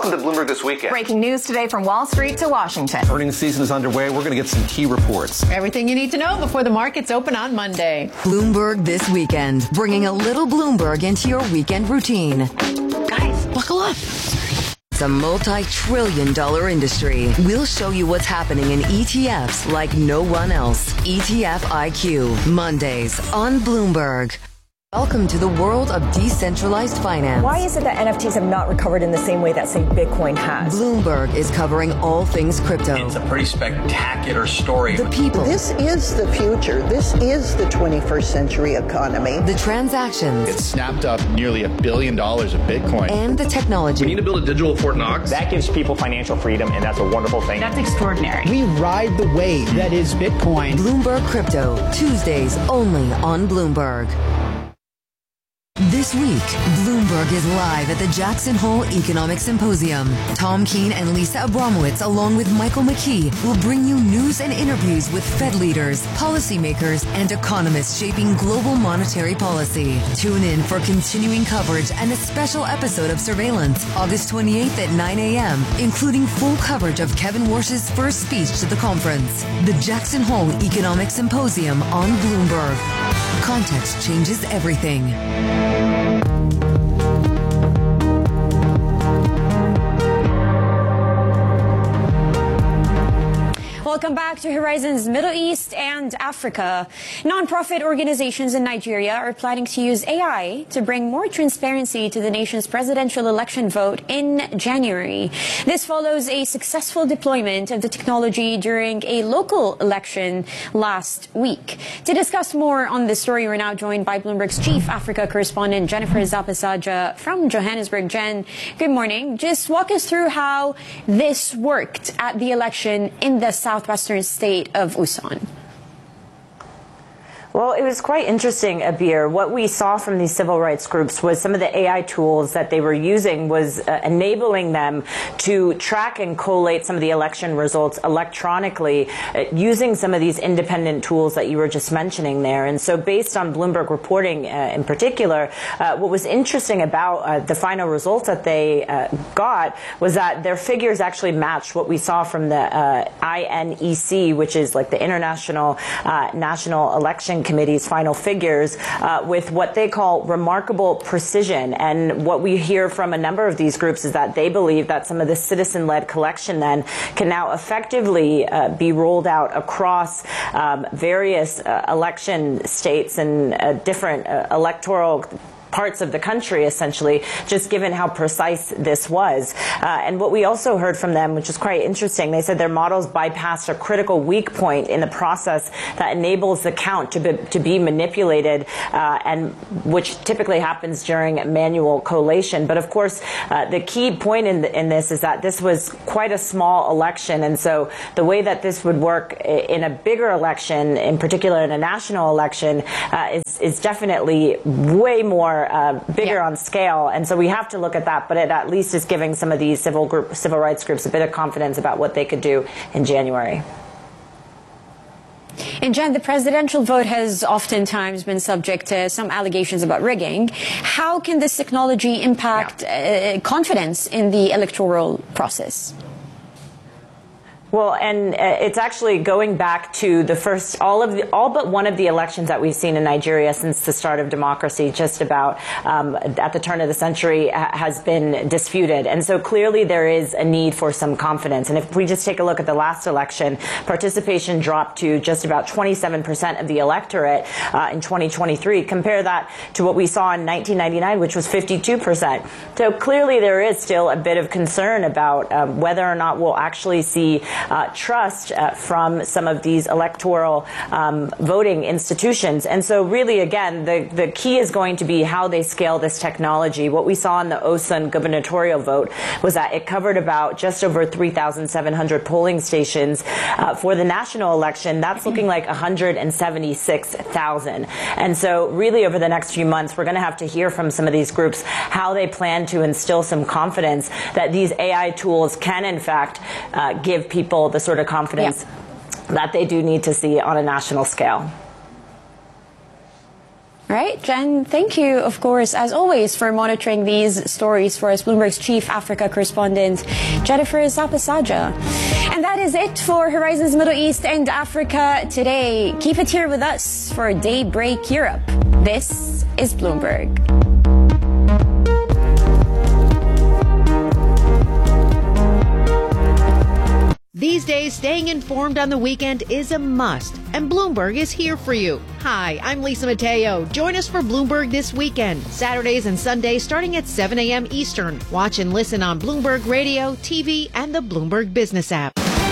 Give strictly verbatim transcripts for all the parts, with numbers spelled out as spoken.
Welcome to Bloomberg This Weekend. Breaking news today from Wall Street to Washington. Earnings season is underway. We're going to get some key reports. Everything you need to know before the markets open on Monday. Bloomberg This Weekend, bringing a little Bloomberg into your weekend routine. Guys, buckle up. It's a multi-trillion dollar industry. We'll show you what's happening in E T Fs like no one else. E T F I Q, Mondays on Bloomberg. Welcome to the world of decentralized finance. Why is it that N F Ts have not recovered in the same way that, say, Bitcoin has? Bloomberg is covering all things crypto. It's a pretty spectacular story. The people. This is the future. This is the twenty-first century economy. The transactions. It snapped up nearly a billion dollars of Bitcoin. And the technology. We need to build a digital Fort Knox. That gives people financial freedom, and that's a wonderful thing. That's extraordinary. We ride the wave that is Bitcoin. Bloomberg Crypto, Tuesdays only on Bloomberg. This week, Bloomberg is live at the Jackson Hole Economic Symposium. Tom Keene and Lisa Abramowitz, along with Michael McKee, will bring you news and interviews with Fed leaders, policymakers, and economists shaping global monetary policy. Tune in for continuing coverage and a special episode of Surveillance, August twenty-eighth at nine a.m., including full coverage of Kevin Warsh's first speech to the conference. The Jackson Hole Economic Symposium on Bloomberg. Context changes everything. Welcome back to Horizons Middle East and Africa. Nonprofit organizations in Nigeria are planning to use A I to bring more transparency to the nation's presidential election vote in January. This follows a successful deployment of the technology during a local election last week. To discuss more on this story, we're now joined by Bloomberg's chief Africa correspondent, Jennifer Zapasaja from Johannesburg. Jen, good morning. Just walk us through how this worked at the election in the southwestern state of Usan. Well, it was quite interesting, Abir. What we saw from these civil rights groups was some of the A I tools that they were using was uh, enabling them to track and collate some of the election results electronically uh, using some of these independent tools that you were just mentioning there. And so based on Bloomberg reporting uh, in particular, uh, what was interesting about uh, the final results that they uh, got was that their figures actually matched what we saw from the uh, I N E C, which is like the International uh, National Election Committee's final figures uh, with what they call remarkable precision. And what we hear from a number of these groups is that they believe that some of the citizen-led collection then can now effectively uh, be rolled out across um, various uh, election states and uh, different uh, electoral parts of the country, essentially, just given how precise this was. Uh, and what we also heard from them, which is quite interesting, they said their models bypassed a critical weak point in the process that enables the count to be, to be manipulated, uh, and which typically happens during manual collation. But of course, uh, the key point in, the, in this is that this was quite a small election. And so the way that this would work in a bigger election, in particular in a national election, uh, is, is definitely way more Uh, bigger yeah. on scale, and so we have to look at that. But it at least is giving some of these civil group, civil rights groups a bit of confidence about what they could do in January. And Jen, the presidential vote has oftentimes been subject to some allegations about rigging. How can this technology impact yeah. uh, confidence in the electoral process? Well, and uh, it's actually going back to the first, all of the, all but one of the elections that we've seen in Nigeria since the start of democracy, just about um, at the turn of the century, ha has been disputed. And so clearly there is a need for some confidence. And if we just take a look at the last election, participation dropped to just about twenty-seven percent of the electorate uh, in twenty twenty-three. Compare that to what we saw in nineteen ninety-nine, which was fifty-two percent. So clearly there is still a bit of concern about um, whether or not we'll actually see Uh, trust uh, from some of these electoral um, voting institutions. And so really, again, the, the key is going to be how they scale this technology. What we saw in the Osun gubernatorial vote was that it covered about just over three thousand seven hundred polling stations. Uh, for the national election, that's looking like one hundred seventy-six thousand. And so really over the next few months, we're going to have to hear from some of these groups how they plan to instill some confidence that these A I tools can, in fact, uh, give people the sort of confidence yeah. that they do need to see on a national scale. Right, Jen, thank you, of course, as always, for monitoring these stories for us, Bloomberg's chief Africa correspondent, Jennifer Zapasaja. And that is it for Horizons Middle East and Africa today. Keep it here with us for Daybreak Europe. This is Bloomberg. These days, staying informed on the weekend is a must, and Bloomberg is here for you. Hi, I'm Lisa Mateo. Join us for Bloomberg This Weekend, Saturdays and Sundays starting at seven a.m. Eastern. Watch and listen on Bloomberg Radio, T V, and the Bloomberg Business app.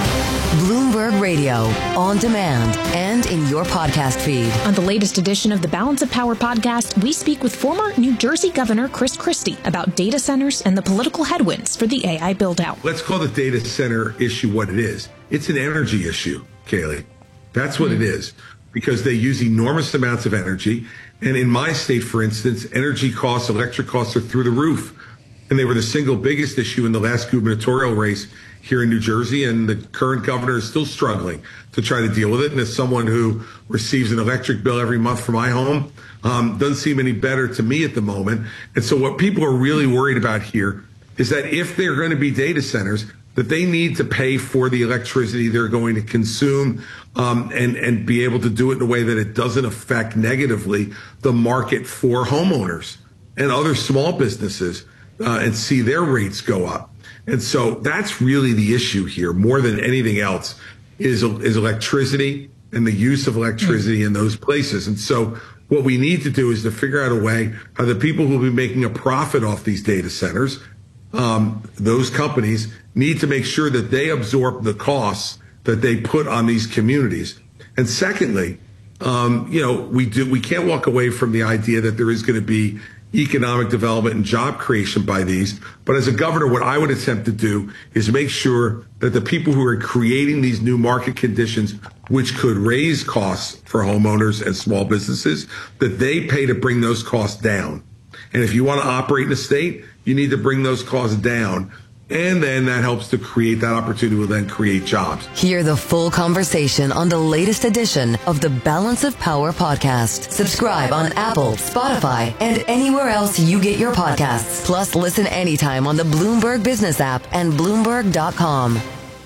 Bloomberg Radio, on demand and in your podcast feed. On the latest edition of the Balance of Power podcast, we speak with former New Jersey Governor Chris Christie about data centers and the political headwinds for the A I build-out. Let's call the data center issue what it is. It's an energy issue, Kaylee. That's what mm-hmm. it is, because they use enormous amounts of energy. And in my state, for instance, energy costs, electric costs are through the roof. And they were the single biggest issue in the last gubernatorial race here in New Jersey, and the current governor is still struggling to try to deal with it. And as someone who receives an electric bill every month for my home, um, doesn't seem any better to me at the moment. And so what people are really worried about here is that if they're going to be data centers, that they need to pay for the electricity they're going to consume, um, and, and be able to do it in a way that it doesn't affect negatively the market for homeowners and other small businesses, uh, and see their rates go up. And so that's really the issue here, more than anything else, is, is electricity and the use of electricity in those places. And so what we need to do is to figure out a way how the people who will be making a profit off these data centers, um, those companies, need to make sure that they absorb the costs that they put on these communities. And secondly, um, you know, we do we can't walk away from the idea that there is going to be economic development and job creation by these. But as a governor, what I would attempt to do is make sure that the people who are creating these new market conditions, which could raise costs for homeowners and small businesses, that they pay to bring those costs down. And if you want to operate in the state, you need to bring those costs down. And then that helps to create that opportunity will then create jobs. Hear the full conversation on the latest edition of the Balance of Power podcast. Subscribe on Apple, Spotify, and anywhere else you get your podcasts. Plus, listen anytime on the Bloomberg Business app and Bloomberg dot com.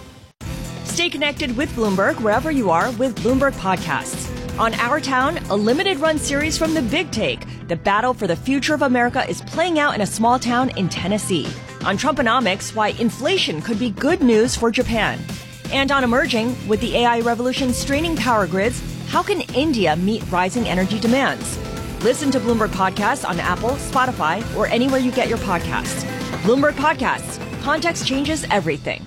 Stay connected with Bloomberg wherever you are with Bloomberg Podcasts. On Our Town, a limited-run series from The Big Take, the battle for the future of America is playing out in a small town in Tennessee. On Trumponomics, why inflation could be good news for Japan. And on Emerging, with the A I revolution straining power grids, how can India meet rising energy demands? Listen to Bloomberg Podcasts on Apple, Spotify, or anywhere you get your podcasts. Bloomberg Podcasts. Context changes everything.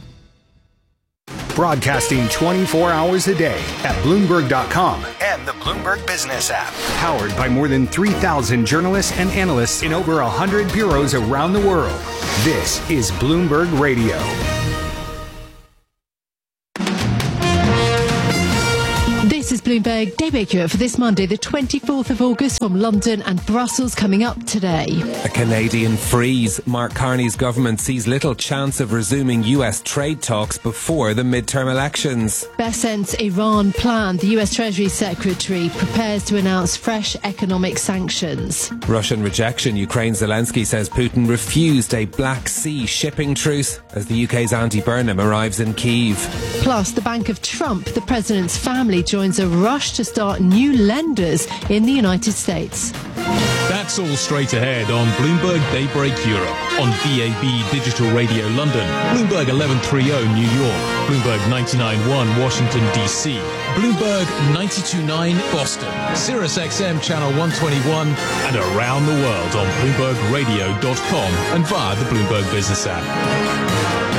Broadcasting twenty-four hours a day at Bloomberg dot com and the Bloomberg Business app. Powered by more than three thousand journalists and analysts in over one hundred bureaus around the world. This is Bloomberg Radio. This is Bloomberg Daybreak Europe for this Monday, the twenty-fourth of August, from London and Brussels, coming up today. A Canadian freeze. Mark Carney's government sees little chance of resuming U S trade talks before the midterm elections. Bessent's Iran plan. The U S Treasury Secretary prepares to announce fresh economic sanctions. Russian rejection. Ukraine's Zelensky says Putin refused a Black Sea shipping truce as the U K's Andy Burnham arrives in Kyiv. Plus, the Bank of Trump, the president's family, joins a rush to start new lenders in the United States. That's all straight ahead on Bloomberg Daybreak Europe, on B A B Digital Radio London, Bloomberg eleven thirty New York, Bloomberg ninety-nine point one Washington, D C, Bloomberg ninety-two point nine Boston, Sirius X M Channel one twenty-one, and around the world on Bloomberg Radio dot com and via the Bloomberg Business app.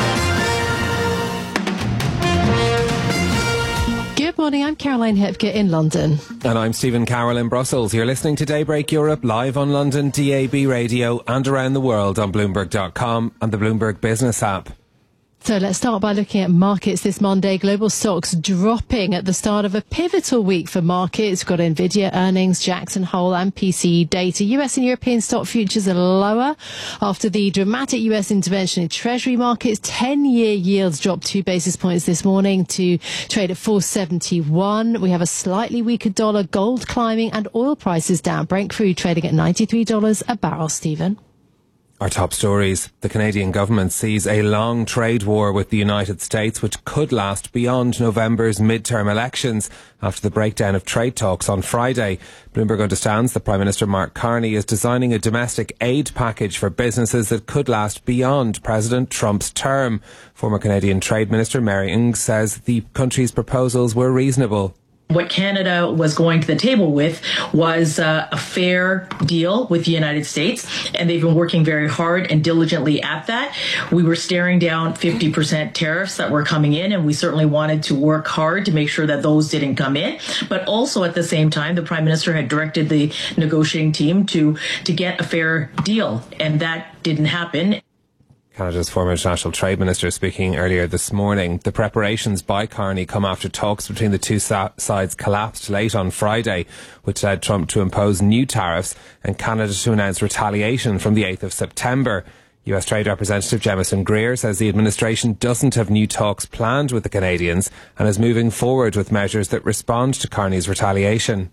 Good morning, I'm Caroline Hepke in London. And I'm Stephen Carroll in Brussels. You're listening to Daybreak Europe live on London D A B Radio and around the world on Bloomberg dot com and the Bloomberg Business app. So let's start by looking at markets this Monday. Global stocks dropping at the start of a pivotal week for markets. We've got Nvidia earnings, Jackson Hole and P C E data. U S and European stock futures are lower after the dramatic U S intervention in Treasury markets. ten-year yields dropped two basis points this morning to trade at four seventy-one. We have a slightly weaker dollar, gold climbing and oil prices down. Brent crude trading at ninety-three dollars a barrel, Stephen. Our top stories. The Canadian government sees a long trade war with the United States, which could last beyond November's midterm elections after the breakdown of trade talks on Friday. Bloomberg understands that Prime Minister Mark Carney is designing a domestic aid package for businesses that could last beyond President Trump's term. Former Canadian Trade Minister Mary Ng says the country's proposals were reasonable. What Canada was going to the table with was uh, a fair deal with the United States, and they've been working very hard and diligently at that. We were staring down fifty percent tariffs that were coming in, and we certainly wanted to work hard to make sure that those didn't come in. But also at the same time, the Prime Minister had directed the negotiating team to, to get a fair deal, and that didn't happen. Canada's former International Trade Minister speaking earlier this morning. The preparations by Carney come after talks between the two sa- sides collapsed late on Friday, which led Trump to impose new tariffs and Canada to announce retaliation from the eighth of September. U S Trade Representative Jemison Greer says the administration doesn't have new talks planned with the Canadians and is moving forward with measures that respond to Carney's retaliation.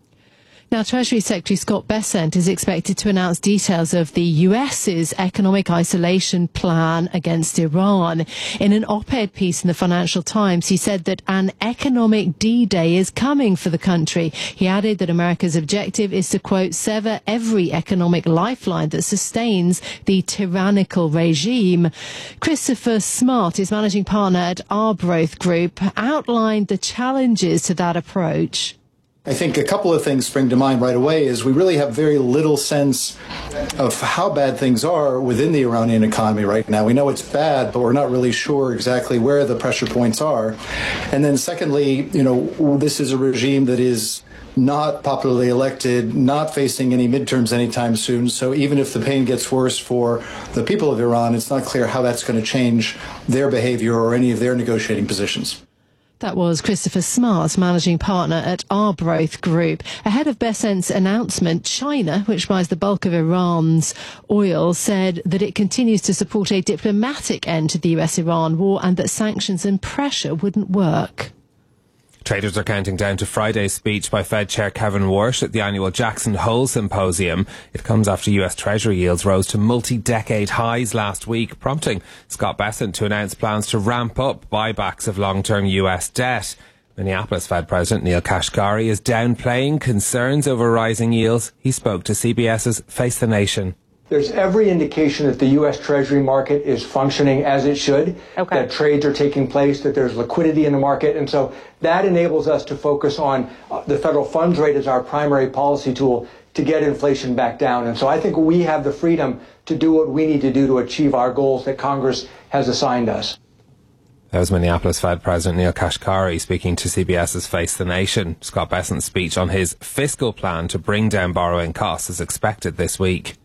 Now, Treasury Secretary Scott Bessent is expected to announce details of the U S's economic isolation plan against Iran. In an op-ed piece in the Financial Times, he said that an economic D-Day is coming for the country. He added that America's objective is to, quote, sever every economic lifeline that sustains the tyrannical regime. Christopher Smart, his managing partner at Arbroath Group, outlined the challenges to that approach. I think a couple of things spring to mind right away is we really have very little sense of how bad things are within the Iranian economy right now. We know it's bad, but we're not really sure exactly where the pressure points are. And then secondly, you know, this is a regime that is not popularly elected, not facing any midterms anytime soon. So even if the pain gets worse for the people of Iran, it's not clear how that's going to change their behavior or any of their negotiating positions. That was Christopher Smart, managing partner at Arbroath Group. Ahead of Bessent's announcement, China, which buys the bulk of Iran's oil, said that it continues to support a diplomatic end to the U S Iran war and that sanctions and pressure wouldn't work. Traders are counting down to Friday's speech by Fed Chair Kevin Warsh at the annual Jackson Hole Symposium. It comes after U S Treasury yields rose to multi-decade highs last week, prompting Scott Bessent to announce plans to ramp up buybacks of long-term U S debt. Minneapolis Fed President Neil Kashkari is downplaying concerns over rising yields. He spoke to CBS's Face the Nation. There's every indication that the U S Treasury market is functioning as it should, okay. that trades are taking place, that there's liquidity in the market, and so that enables us to focus on uh, the federal funds rate as our primary policy tool to get inflation back down. And so I think we have the freedom to do what we need to do to achieve our goals that Congress has assigned us. That was Minneapolis Fed President Neil Kashkari speaking to CBS's Face the Nation. Scott Bessent's speech on his fiscal plan to bring down borrowing costs is expected this week.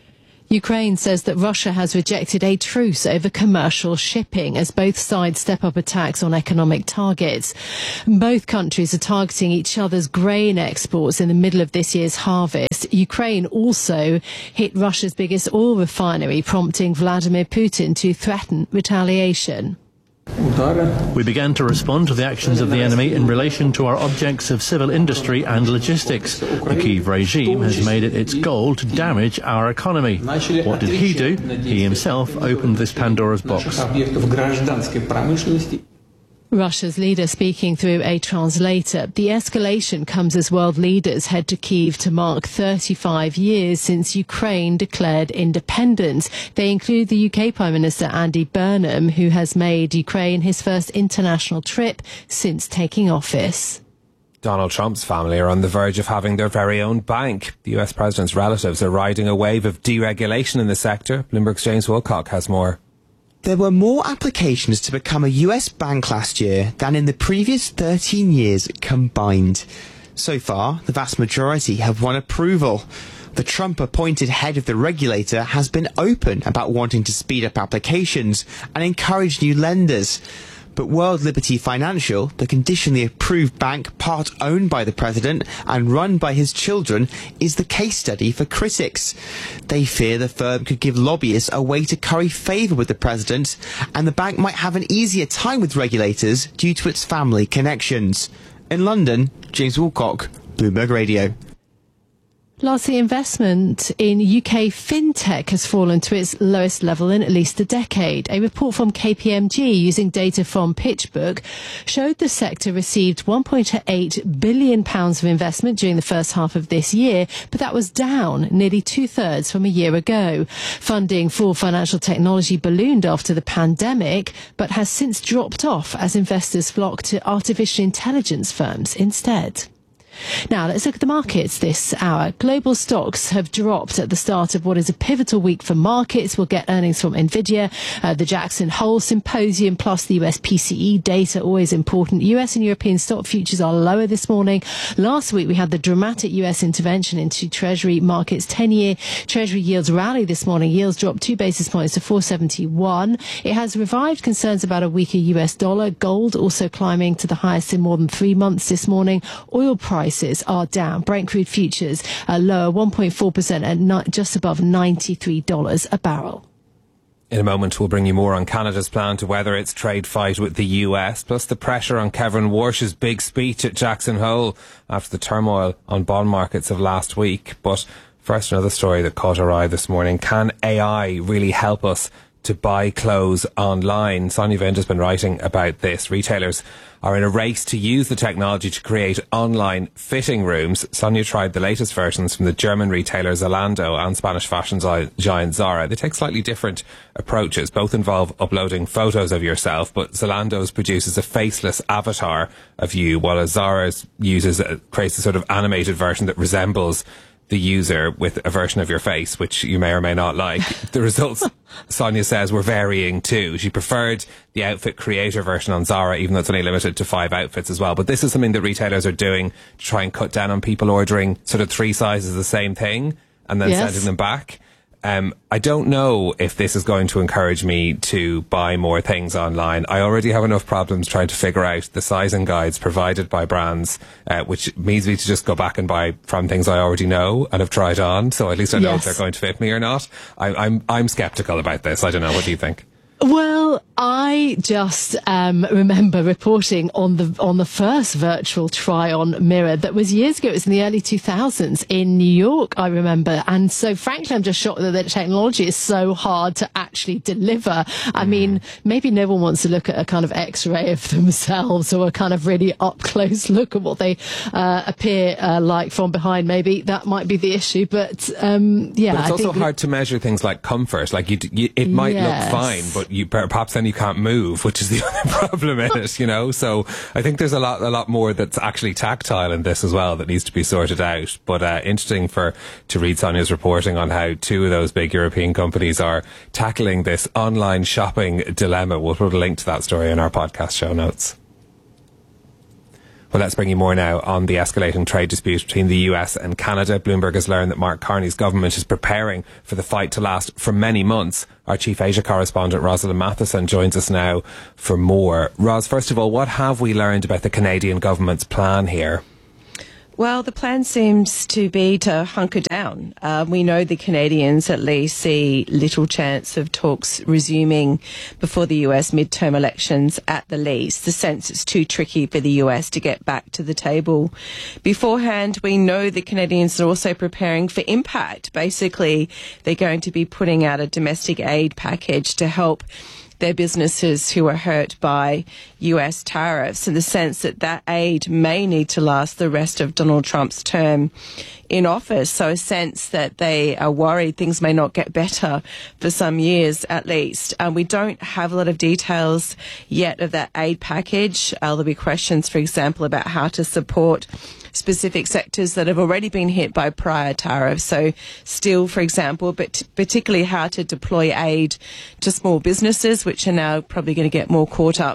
Ukraine says that Russia has rejected a truce over commercial shipping as both sides step up attacks on economic targets. Both countries are targeting each other's grain exports in the middle of this year's harvest. Ukraine also hit Russia's biggest oil refinery, prompting Vladimir Putin to threaten retaliation. We began to respond to the actions of the enemy in relation to our objects of civil industry and logistics. The Kyiv regime has made it its goal to damage our economy. What did he do? He himself opened this Pandora's box. Russia's leader speaking through a translator. The escalation comes as world leaders head to Kyiv to mark thirty-five years since Ukraine declared independence. They include the U K Prime Minister Andy Burnham, who has made Ukraine his first international trip since taking office. Donald Trump's family are on the verge of having their very own bank. The U S president's relatives are riding a wave of deregulation in the sector. Bloomberg's James Wilcock has more. There were more applications to become a U S bank last year than in the previous thirteen years combined. So far, the vast majority have won approval. The Trump-appointed head of the regulator has been open about wanting to speed up applications and encourage new lenders. But World Liberty Financial, the conditionally approved bank part owned by the president and run by his children, is the case study for critics. They fear the firm could give lobbyists a way to curry favour with the president, and the bank might have an easier time with regulators due to its family connections. In London, James Woolcock, Bloomberg Radio. Lastly, investment in U K fintech has fallen to its lowest level in at least a decade. A report from K P M G using data from PitchBook showed the sector received one point eight billion pounds of investment during the first half of this year, but that was down nearly two-thirds from a year ago. Funding for financial technology ballooned after the pandemic, but has since dropped off as investors flock to artificial intelligence firms instead. Now, let's look at the markets this hour. Global stocks have dropped at the start of what is a pivotal week for markets. We'll get earnings from Nvidia, uh, the Jackson Hole Symposium, plus the U S P C E data, always important. U S and European stock futures are lower this morning. Last week, we had the dramatic U S intervention into Treasury markets. ten-year Treasury yields rally this morning. Yields dropped two basis points to four seventy-one. It has revived concerns about a weaker U S dollar. Gold also climbing to the highest in more than three months this morning. Oil price Prices are down. Brent crude futures are lower one point four percent at ni- just above ninety-three dollars a barrel. In a moment, we'll bring you more on Canada's plan to weather its trade fight with the U S, plus the pressure on Kevin Warsh's big speech at Jackson Hole after the turmoil on bond markets of last week. But first, another story that caught our eye this morning. Can A I really help us to buy clothes online? Sonia Vind has been writing about this. Retailers are in a race to use the technology to create online fitting rooms. Sonia tried the latest versions from the German retailer Zalando and Spanish fashion giant Zara. They take slightly different approaches. Both involve uploading photos of yourself, but Zalando's produces a faceless avatar of you, while Zara's uses a, creates a sort of animated version that resembles the user with a version of your face, which you may or may not like. The results, Sonia says, were varying too. She preferred the outfit creator version on Zara, even though it's only limited to five outfits as well. But this is something that retailers are doing to try and cut down on people ordering sort of three sizes of the same thing and then yes. sending them back. Um, I don't know if this is going to encourage me to buy more things online. I already have enough problems trying to figure out the sizing guides provided by brands, uh, which means me to just go back and buy from things I already know and have tried on. So at least I know yes. if they're going to fit me or not. I, I'm, I'm skeptical about this. I don't know. What do you think? Well, I just um, remember reporting on the on the first virtual try-on mirror that was years ago. It was in the early two thousands in New York, I remember. And so, frankly, I'm just shocked that the technology is so hard to actually deliver. I mean, maybe no one wants to look at a kind of X-ray of themselves or a kind of really up-close look at what they uh, appear uh, like from behind. Maybe that might be the issue. But, um, yeah. But it's I also think hard to measure things like comfort. Like, you, you, it might yes. look fine, but you perhaps then you can't move, which is the other problem in it, you know. So I think there's a lot, a lot more that's actually tactile in this as well that needs to be sorted out. But uh, interesting for to read Sonia's reporting on how two of those big European companies are tackling this online shopping dilemma. We'll put a link to that story in our podcast show notes. Well, let's bring you more now on the escalating trade dispute between the U S and Canada. Bloomberg has learned that Mark Carney's government is preparing for the fight to last for many months. Our chief Asia correspondent, Rosalind Matheson, joins us now for more. Ros, first of all, what have we learned about the Canadian government's plan here? Well, the plan seems to be to hunker down. Uh, we know the Canadians at least see little chance of talks resuming before the U S midterm elections at the least. The sense it's too tricky for the U S to get back to the table. Beforehand, we know the Canadians are also preparing for impact. Basically, they're going to be putting out a domestic aid package to help their businesses who are hurt by U S tariffs, in the sense that that aid may need to last the rest of Donald Trump's term in office. So a sense that they are worried things may not get better for some years at least. Um, we don't have a lot of details yet of that aid package. Uh, there'll be questions, for example, about how to support specific sectors that have already been hit by prior tariffs. So steel, for example, but particularly how to deploy aid to small businesses, which are now probably going to get more caught up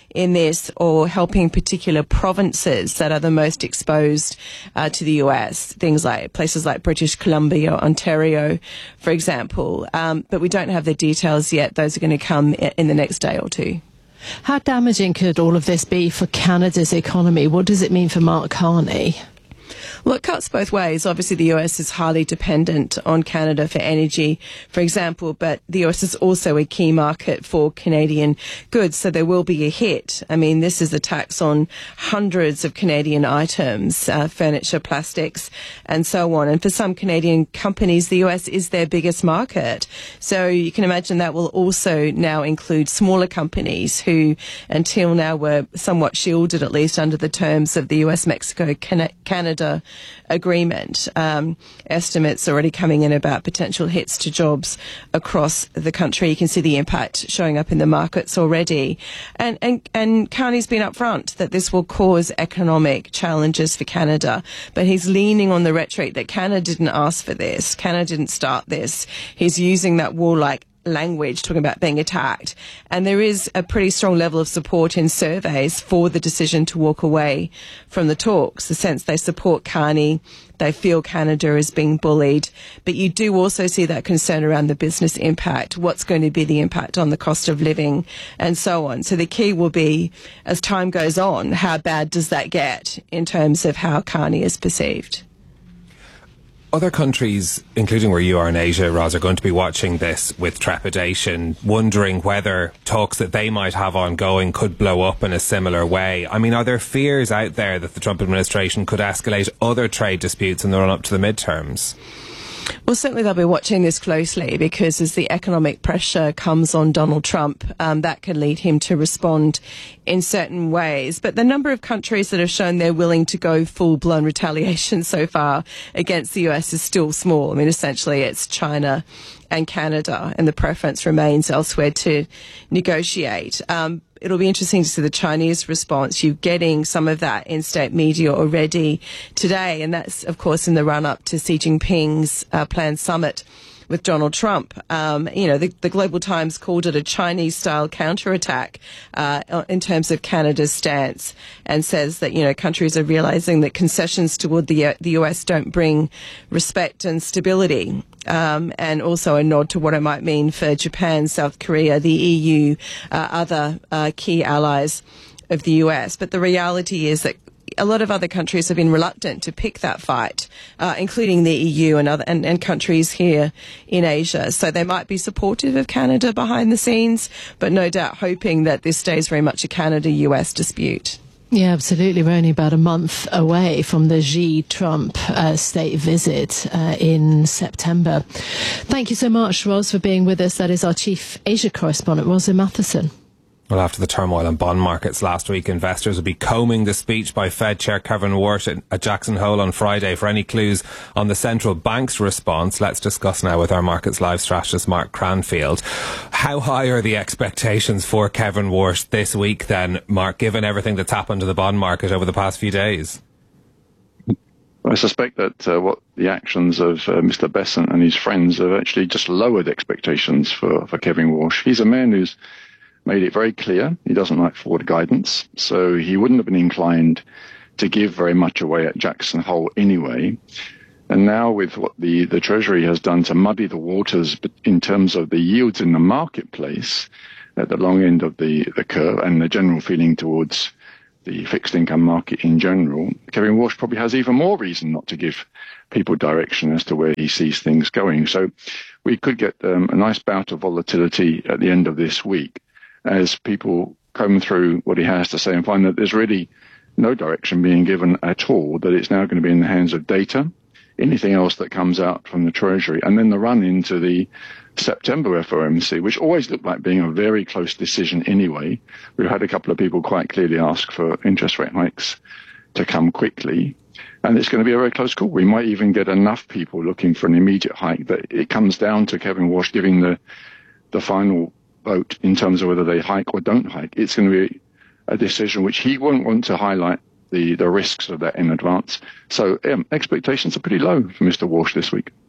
in this, or helping particular provinces that are the most exposed uh, to the U S, things like places like British Columbia, Ontario, for example. Um, but we don't have the details yet. Those are going to come in the next day or two. How damaging could all of this be for Canada's economy? What does it mean for Mark Carney? Well, it cuts both ways. Obviously, the U S is highly dependent on Canada for energy, for example, but the U S is also a key market for Canadian goods, so there will be a hit. I mean, this is a tax on hundreds of Canadian items, uh, furniture, plastics, and so on. And for some Canadian companies, the U S is their biggest market. So you can imagine that will also now include smaller companies who, until now, were somewhat shielded, at least under the terms of the U S Mexico Canada agreement. Um, estimates already coming in about potential hits to jobs across the country. You can see the impact showing up in the markets already. And, and, and Carney's been upfront that this will cause economic challenges for Canada, but he's leaning on the rhetoric that Canada didn't ask for this. Canada didn't start this. He's using that warlike language, talking about being attacked. And there is a pretty strong level of support in surveys for the decision to walk away from the talks. The sense they support Carney, they feel Canada is being bullied. But you do also see that concern around the business impact. What's going to be the impact on the cost of living and so on? So the key will be, as time goes on, how bad does that get in terms of how Carney is perceived? Other countries, including where you are in Asia, Roz, are going to be watching this with trepidation, wondering whether talks that they might have ongoing could blow up in a similar way. I mean, are there fears out there that the Trump administration could escalate other trade disputes in the run-up to the midterms? Well, certainly they'll be watching this closely, because as the economic pressure comes on Donald Trump, um, that can lead him to respond in certain ways. But the number of countries that have shown they're willing to go full-blown retaliation so far against the U S is still small. I mean, essentially it's China and Canada, and the preference remains elsewhere to negotiate. Um, It'll be interesting to see the Chinese response. You're getting some of that in state media already today, and that's, of course, in the run-up to Xi Jinping's uh, planned summit with Donald Trump. Um, you know, the, the Global Times called it a Chinese-style counterattack uh, in terms of Canada's stance, and says that, you know, countries are realizing that concessions toward the, the U S don't bring respect and stability. Um, and also a nod to what it might mean for Japan, South Korea, the E U, uh, other uh, key allies of the U S. But the reality is that a lot of other countries have been reluctant to pick that fight, uh, including the E U and other and, and countries here in Asia. So they might be supportive of Canada behind the scenes, but no doubt hoping that this stays very much a Canada-U S dispute. Yeah, absolutely. We're only about a month away from the Xi-Trump uh, state visit uh, in September. Thank you so much, Roz, for being with us. That is our chief Asia correspondent, Rosa Matheson. Well, after the turmoil in bond markets last week, investors will be combing the speech by Fed Chair Kevin Warsh at Jackson Hole on Friday for any clues on the central bank's response. Let's discuss now with our Markets Live strategist, Mark Cranfield. How high are the expectations for Kevin Warsh this week then, Mark, given everything that's happened to the bond market over the past few days? I suspect that uh, what the actions of uh, Mister Bessent and his friends have actually just lowered expectations for, for Kevin Warsh. He's a man who's made it very clear he doesn't like forward guidance, so he wouldn't have been inclined to give very much away at Jackson Hole anyway. And now with what the, the Treasury has done to muddy the waters in terms of the yields in the marketplace at the long end of the, the curve and the general feeling towards the fixed income market in general, Kevin Warsh probably has even more reason not to give people direction as to where he sees things going. So we could get um, a nice bout of volatility at the end of this week as people comb through what he has to say and find that there's really no direction being given at all, that it's now going to be in the hands of data, anything else that comes out from the Treasury, and then the run into the September F O M C, which always looked like being a very close decision anyway. We've had a couple of people quite clearly ask for interest rate hikes to come quickly, and it's going to be a very close call. We might even get enough people looking for an immediate hike that it comes down to Kevin Warsh giving the the final vote in terms of whether they hike or don't hike. It's going to be a decision which he won't want to highlight the, the risks of that in advance. So um, expectations are pretty low for Mister Warsh this week.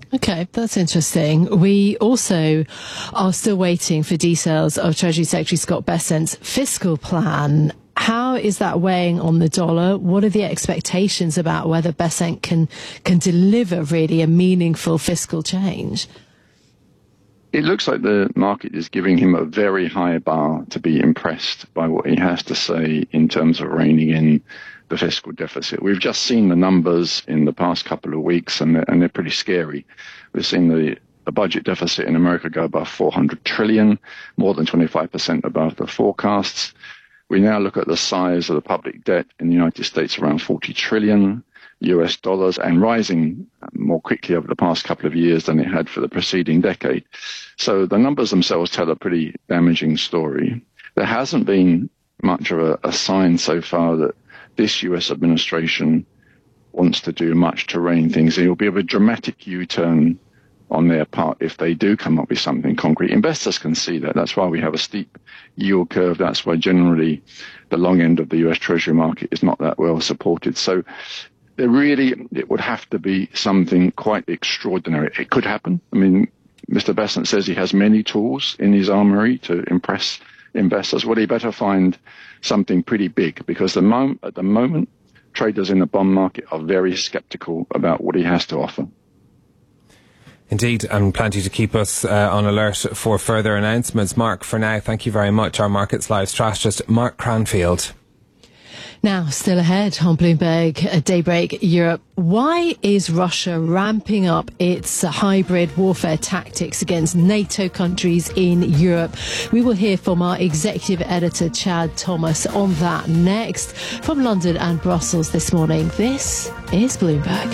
Okay, that's interesting. We also are still waiting for details of Treasury Secretary Scott Bessent's fiscal plan. How is that weighing on the dollar? What are the expectations about whether Bessent can can deliver really a meaningful fiscal change? It looks like the market is giving him a very high bar to be impressed by what he has to say in terms of reining in the fiscal deficit. We've just seen the numbers in the past couple of weeks, and they're, and they're pretty scary. We've seen the, the budget deficit in America go above four hundred trillion, more than twenty-five percent above the forecasts. We now look at the size of the public debt in the United States, around forty trillion U S dollars, and rising more quickly over the past couple of years than it had for the preceding decade. So the numbers themselves tell a pretty damaging story. There hasn't been much of a, a sign so far that this U S administration wants to do much to rein things in. It will be a dramatic U-turn on their part if they do come up with something concrete. Investors can see that. That's why we have a steep yield curve. That's why generally the long end of the U S Treasury market is not that well supported. So there really, it would have to be something quite extraordinary. It could happen. I mean, Mister Bessent says he has many tools in his armory to impress investors. Well, he better find something pretty big, because the mom- at the moment, traders in the bond market are very skeptical about what he has to offer. Indeed, and plenty to keep us uh, on alert for further announcements. Mark, for now, thank you very much. Our Markets Live strategist, Mark Cranfield. Now, still ahead on Bloomberg at Daybreak Europe, why is Russia ramping up its uh, hybrid warfare tactics against NATO countries in Europe? We will hear from our executive editor, Chad Thomas, on that next. From London and Brussels this morning, this is Bloomberg.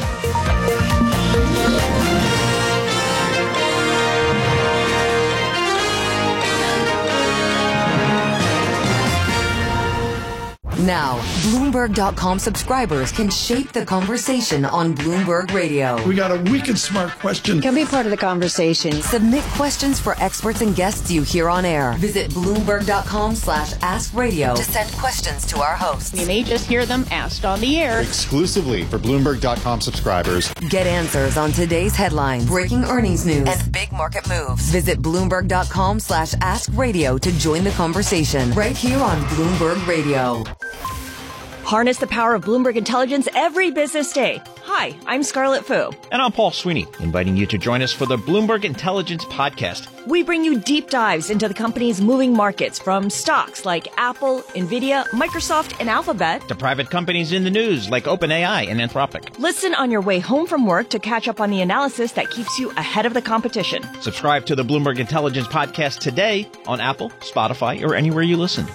Now, Bloomberg dot com subscribers can shape the conversation on Bloomberg Radio. We got a wicked smart question. Can be part of the conversation. Submit questions for experts and guests you hear on air. Visit Bloomberg dot com slash ask radio to send questions to our hosts. You may just hear them asked on the air. Exclusively for Bloomberg dot com subscribers. Get answers on today's headlines, breaking earnings news, and big market moves. Visit Bloomberg dot com slash ask radio to join the conversation right here on Bloomberg Radio. Harness the power of Bloomberg Intelligence every business day. Hi, I'm Scarlett Fu. And I'm Paul Sweeney, inviting you to join us for the Bloomberg Intelligence Podcast. We bring you deep dives into the company's moving markets, from stocks like Apple, Nvidia, Microsoft, and Alphabet, to private companies in the news like OpenAI and Anthropic. Listen on your way home from work to catch up on the analysis that keeps you ahead of the competition. Subscribe to the Bloomberg Intelligence Podcast today on Apple, Spotify, or anywhere you listen.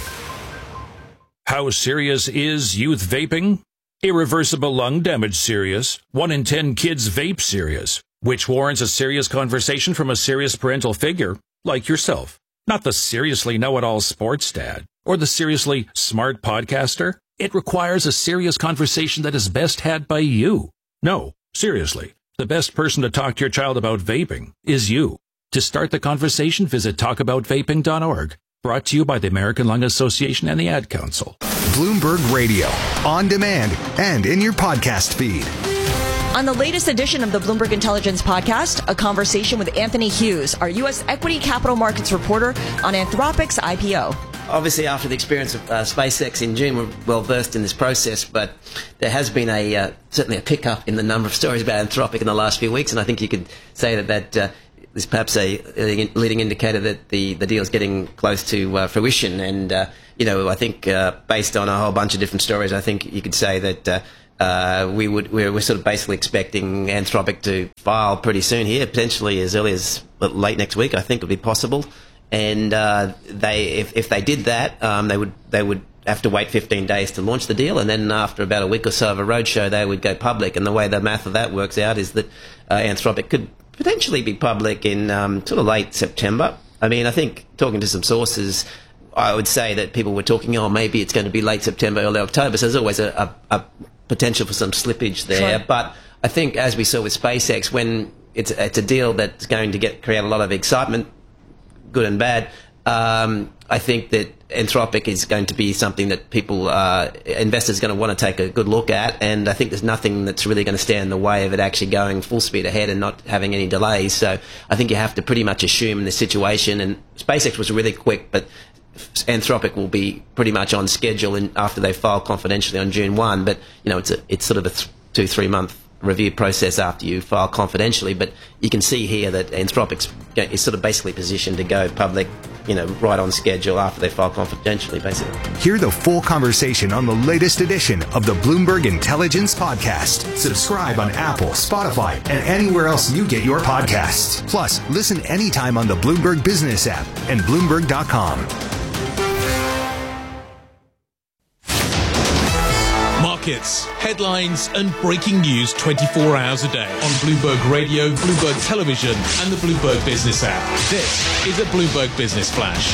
How serious is youth vaping? Irreversible lung damage serious. One in ten kids vape serious, which warrants a serious conversation from a serious parental figure like yourself. Not the seriously know-it-all sports dad or the seriously smart podcaster. It requires a serious conversation that is best had by you. No, seriously, the best person to talk to your child about vaping is you. To start the conversation, visit talk about vaping dot org. Brought to you by the American Lung Association and the Ad Council. Bloomberg Radio, on demand and in your podcast feed. On the latest edition of the Bloomberg Intelligence Podcast, a conversation with Anthony Hughes, our U S equity capital markets reporter, on Anthropic's I P O. Obviously, after the experience of uh, SpaceX in June, we're well versed in this process, but there has been a uh, certainly a pickup in the number of stories about Anthropic in the last few weeks, and I think you could say that that uh, is perhaps a leading indicator that the, the deal is getting close to uh, fruition. And, uh, you know, I think uh, based on a whole bunch of different stories, I think you could say that uh, uh, we would, we're, we're sort of basically expecting Anthropic to file pretty soon here, potentially as early as late next week, I think would be possible. And uh, they, if, if they did that, um, they would they would have to wait fifteen days to launch the deal, and then after about a week or so of a roadshow, they would go public. And the way the math of that works out is that uh, Anthropic could potentially be public in um, sort of late September. I mean, I think talking to some sources, I would say that people were talking, oh, maybe it's going to be late September, early October. So there's always a, a, a potential for some slippage there. Sure. But I think, as we saw with SpaceX, when it's, it's a deal that's going to get create a lot of excitement, good and bad, Um, I think that Anthropic is going to be something that people, uh, investors are going to want to take a good look at, and I think there's nothing that's really going to stand in the way of it actually going full speed ahead and not having any delays. So I think you have to pretty much assume in this situation, and SpaceX was really quick, but Anthropic will be pretty much on schedule in, after they file confidentially on June first, but you know, it's a, it's sort of a th- two, three month review process after you file confidentially, but you can see here that Anthropic is sort of basically positioned to go public, you know, right on schedule after they file confidentially, basically. Hear the full conversation on the latest edition of the Bloomberg Intelligence Podcast. Subscribe on Apple, Spotify, and anywhere else you get your podcasts. Plus, listen anytime on the Bloomberg Business app and Bloomberg dot com. Markets, headlines, and breaking news twenty-four hours a day on Bloomberg Radio, Bloomberg Television, and the Bloomberg Business app. This is a Bloomberg Business Flash.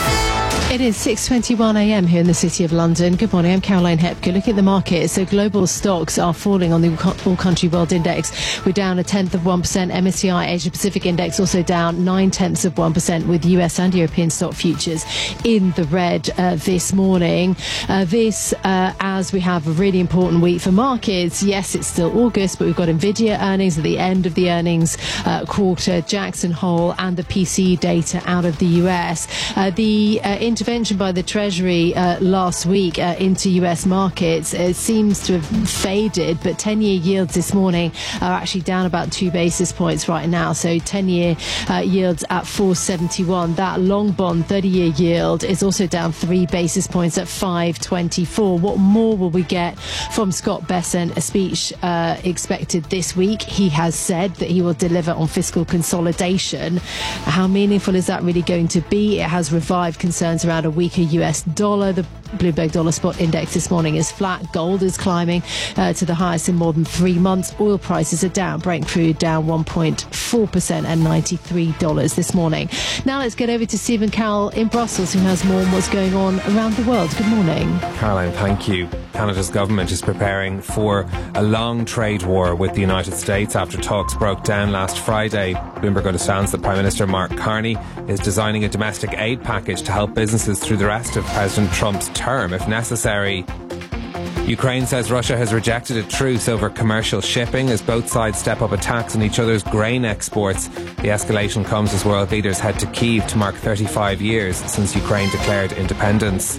It is six twenty-one a m here in the City of London. Good morning, I'm Caroline Hepker. Looking at the market, so global stocks are falling on the All Country World Index. We're down a tenth of one percent. M S C I Asia Pacific Index also down nine tenths of one percent, with U S and European stock futures in the red uh, this morning. Uh, this, uh, as we have a really important week for markets. Yes, it's still August, but we've got Nvidia earnings at the end of the earnings uh, quarter, Jackson Hole, and the P C E data out of the U S. Uh, the uh, intervention by the Treasury uh, last week uh, into U S markets uh, seems to have faded, but ten-year yields this morning are actually down about two basis points right now. So ten-year uh, yields at four seventy-one. That long bond thirty-year yield is also down three basis points at five twenty-four. What more will we get from Scott Bessent? A speech uh, expected this week. He has said that he will deliver on fiscal consolidation. How meaningful is that really going to be? It has revived concerns around a weaker U S dollar. The Bloomberg Dollar Spot Index this morning is flat. Gold is climbing uh, to the highest in more than three months. Oil prices are down. Brent crude down one point four percent at ninety-three dollars this morning. Now let's get over to Stephen Carroll in Brussels, who has more on what's going on around the world. Good morning. Caroline, thank you. Canada's government is preparing for a long trade war with the United States after talks broke down last Friday. Bloomberg understands that Prime Minister Mark Carney is designing a domestic aid package to help businesses through the rest of President Trump's term, if necessary. Ukraine says Russia has rejected a truce over commercial shipping as both sides step up attacks on each other's grain exports. The escalation comes as world leaders head to Kyiv to mark thirty-five years since Ukraine declared independence.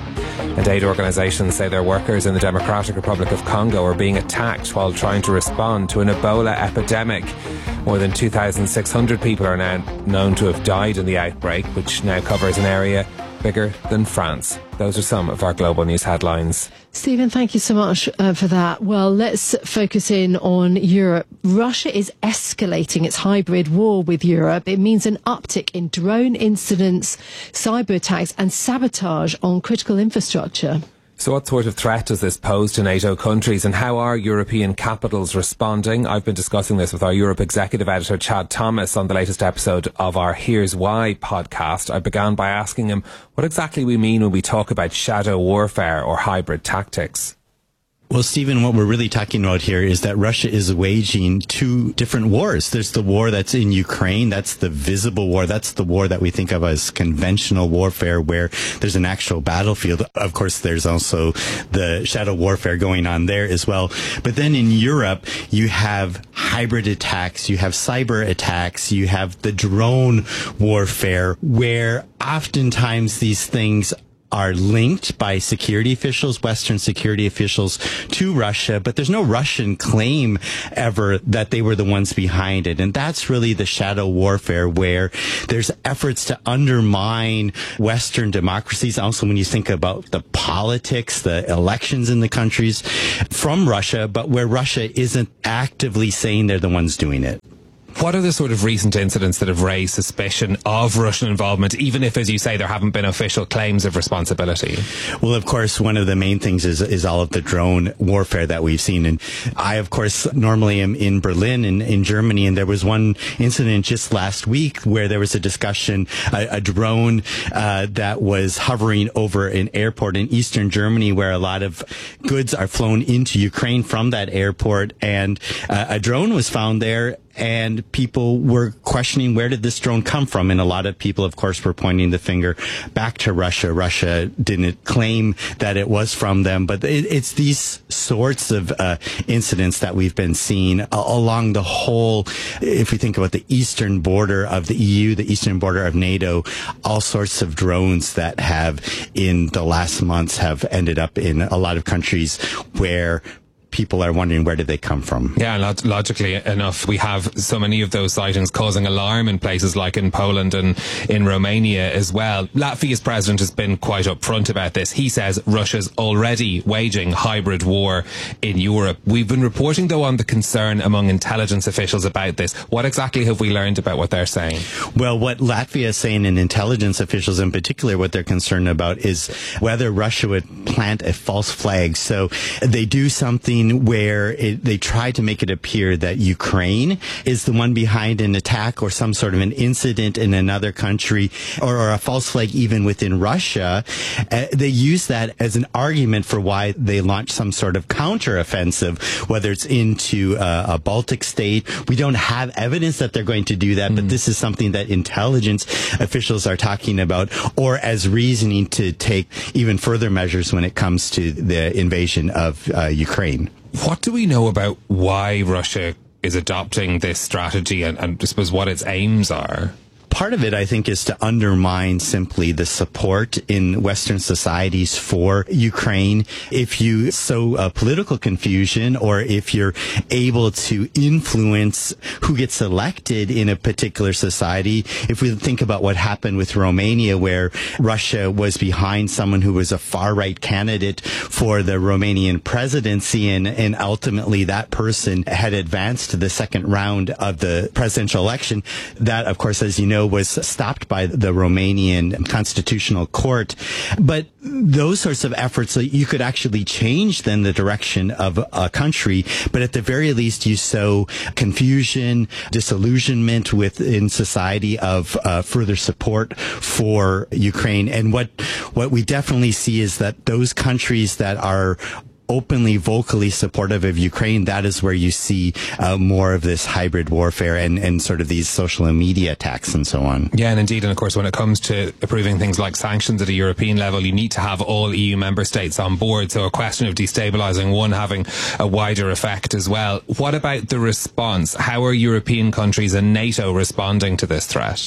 And aid organisations say their workers in the Democratic Republic of Congo are being attacked while trying to respond to an Ebola epidemic. More than two thousand six hundred people are now known to have died in the outbreak, which now covers an area bigger than France. Those are some of our global news headlines. Stephen, thank you so much uh, for that. Well, let's focus in on Europe. Russia is escalating its hybrid war with Europe. It means an uptick in drone incidents, cyber attacks and sabotage on critical infrastructure. So what sort of threat does this pose to NATO countries, and how are European capitals responding? I've been discussing this with our Europe executive editor, Chad Thomas, on the latest episode of our Here's Why podcast. I began by asking him what exactly we mean when we talk about shadow warfare or hybrid tactics. Well, Stephen, what we're really talking about here is that Russia is waging two different wars. There's the war that's in Ukraine. That's the visible war. That's the war that we think of as conventional warfare, where there's an actual battlefield. Of course, there's also the shadow warfare going on there as well. But then in Europe, you have hybrid attacks, you have cyber attacks, you have the drone warfare, where oftentimes these things are linked by security officials, Western security officials, to Russia, but there's no Russian claim ever that they were the ones behind it. And that's really the shadow warfare, where there's efforts to undermine Western democracies. Also, when you think about the politics, the elections in the countries from Russia, but where Russia isn't actively saying they're the ones doing it. What are the sort of recent incidents that have raised suspicion of Russian involvement, even if, as you say, there haven't been official claims of responsibility? Well, of course, one of the main things is is all of the drone warfare that we've seen. And I, of course, normally am in Berlin in, in Germany, and there was one incident just last week where there was a discussion, a, a drone uh, that was hovering over an airport in eastern Germany where a lot of goods are flown into Ukraine from that airport. And uh, a drone was found there and people were questioning where did this drone come from, and a lot of people, of course, were pointing the finger back to Russia. Russia didn't claim that it was from them, but it, it's these sorts of uh, incidents that we've been seeing uh, along the whole, if we think about the eastern border of the E U, the eastern border of NATO, all sorts of drones that have in the last months have ended up in a lot of countries where people are wondering where did they come from. Yeah, log- logically enough, we have so many of those sightings causing alarm in places like in Poland and in Romania as well. Latvia's president has been quite upfront about this. He says Russia's already waging hybrid war in Europe. We've been reporting, though, on the concern among intelligence officials about this. What exactly have we learned about what they're saying? Well, what Latvia is saying, and intelligence officials in particular, what they're concerned about is whether Russia would plant a false flag. So they do something where it, they try to make it appear that Ukraine is the one behind an attack or some sort of an incident in another country, or, or a false flag even within Russia. Uh, they use that as an argument for why they launch some sort of counteroffensive, whether it's into uh, a Baltic state. We don't have evidence that they're going to do that, mm. but this is something that intelligence officials are talking about, or as reasoning to take even further measures when it comes to the invasion of uh, Ukraine. What do we know about why Russia is adopting this strategy, and, and I suppose what its aims are? Part of it, I think, is to undermine simply the support in Western societies for Ukraine. If you sow uh, political confusion, or if you're able to influence who gets elected in a particular society, if we think about what happened with Romania, where Russia was behind someone who was a far-right candidate for the Romanian presidency, and, and ultimately that person had advanced to the second round of the presidential election, that, of course, as you know, was stopped by the Romanian Constitutional Court. But those sorts of efforts, you could actually change then the direction of a country, but at the very least you sow confusion, disillusionment within society of uh, further support for Ukraine. And what what we definitely see is that those countries that are openly, vocally supportive of Ukraine, that is where you see uh, more of this hybrid warfare and, and sort of these social media attacks and so on. Yeah, and indeed, and of course, when it comes to approving things like sanctions at a European level, you need to have all E U member states on board. So a question of destabilising one having a wider effect as well. What about the response? How are European countries and NATO responding to this threat?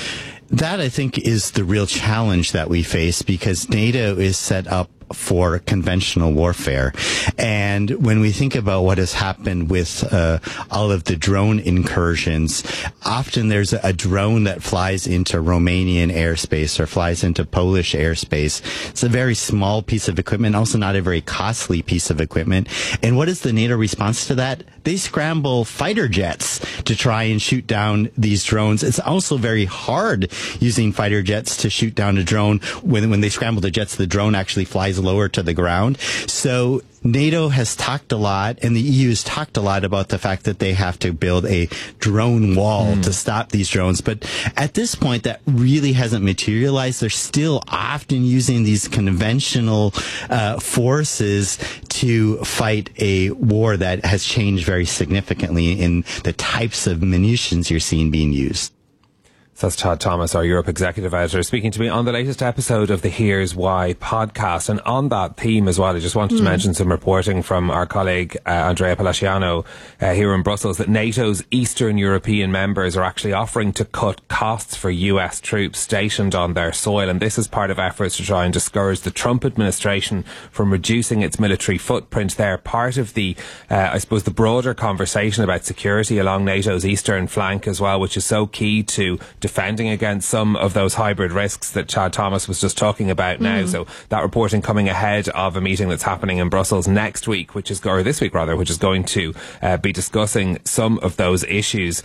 That, I think, is the real challenge that we face, because NATO is set up for conventional warfare. And when we think about what has happened with uh, all of the drone incursions, often there's a, a drone that flies into Romanian airspace or flies into Polish airspace. It's a very small piece of equipment, also not a very costly piece of equipment. And what is the NATO response to that? They scramble fighter jets to try and shoot down these drones. It's also very hard using fighter jets to shoot down a drone. When, when they scramble the jets, the drone actually flies lower to the ground. So NATO has talked a lot, and the E U has talked a lot about the fact that they have to build a drone wall mm. to stop these drones. But at this point, that really hasn't materialized. They're still often using these conventional uh, forces to fight a war that has changed very significantly in the types of munitions you're seeing being used. So that's Todd Thomas, our Europe Executive Editor, speaking to me on the latest episode of the Here's Why podcast. And on that theme as well, I just wanted mm. to mention some reporting from our colleague uh, Andrea Palaciano uh, here in Brussels, that NATO's Eastern European members are actually offering to cut costs for U S troops stationed on their soil. And this is part of efforts to try and discourage the Trump administration from reducing its military footprint there. Part of the, uh, I suppose, the broader conversation about security along NATO's eastern flank as well, which is so key to defending against some of those hybrid risks that Chad Thomas was just talking about now. Mm. So that reporting coming ahead of a meeting that's happening in Brussels next week, which is, or this week rather, which is going to uh, be discussing some of those issues.